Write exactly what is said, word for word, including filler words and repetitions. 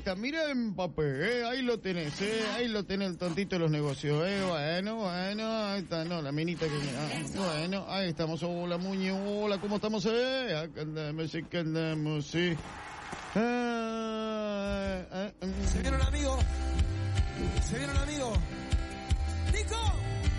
está, mira Mbappé, eh, ahí lo tenés, eh, ahí lo tenés el tontito de los negocios, eh, bueno, bueno, ahí está, no, la minita que, ah, bueno, ahí estamos, hola Muñe, hola, ¿cómo estamos, eh? Acá andamos, sí, acá andamos, sí. Ah, ah, ah. Se viene un amigo, se viene un amigo. ¡Nico!